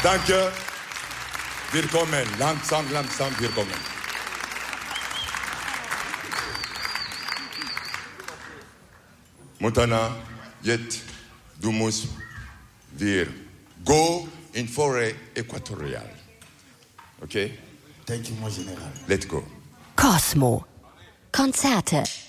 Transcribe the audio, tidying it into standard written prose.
Danke. Willkommen. Langsam, willkommen. Montana, jetzt, du musst wir go in Forêt Äquatoriale. Okay? Thank you, mon Général. Let's go. Cosmo. Konzerte